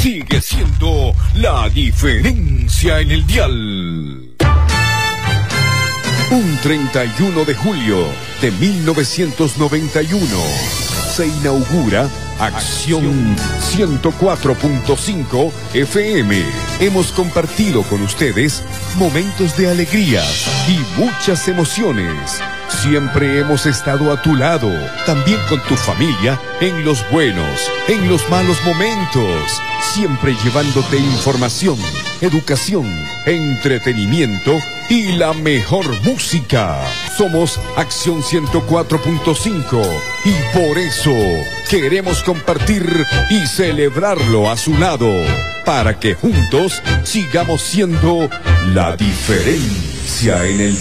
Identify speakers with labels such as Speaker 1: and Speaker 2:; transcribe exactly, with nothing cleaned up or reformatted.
Speaker 1: sigue siendo la diferencia en el dial. Un treinta y uno de julio de mil novecientos noventa y uno se inaugura Acción ciento cuatro punto cinco F M. Hemos compartido con ustedes momentos de alegrías y muchas emociones. Siempre hemos estado a tu lado, también con tu familia, en los buenos, en los malos momentos, siempre llevándote información, educación, entretenimiento y la mejor música. Somos Acción ciento cuatro punto cinco y por eso queremos compartir y celebrarlo a su lado, para que juntos sigamos siendo la diferencia en el